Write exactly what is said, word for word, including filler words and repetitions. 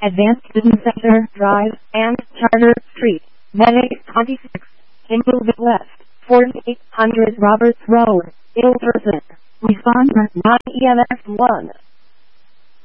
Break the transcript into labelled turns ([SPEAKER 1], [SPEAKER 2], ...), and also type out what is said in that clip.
[SPEAKER 1] Advanced Business Center Drive and Charter Street, Medic twenty-six, Inglewood West, forty-eight hundred Roberts Road, Ilverson. Respond nine E M S one.